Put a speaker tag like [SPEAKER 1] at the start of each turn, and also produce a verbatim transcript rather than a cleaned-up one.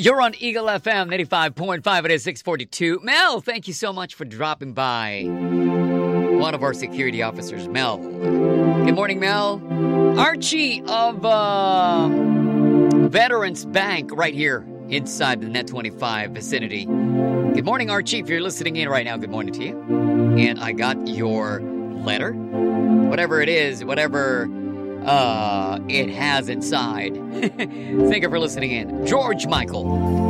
[SPEAKER 1] You're on Eagle F M ninety-five point five. It is six forty-two. Mel, thank you so much for dropping by. One of our security officers, Mel. Good morning, Mel. Archie of uh, Veterans Bank right here inside the Net twenty-five vicinity. Good morning, Archie. If you're listening in right now, good morning to you. And I got your letter. Whatever it is, whatever uh, it has inside. Thank you for listening in. George Michael.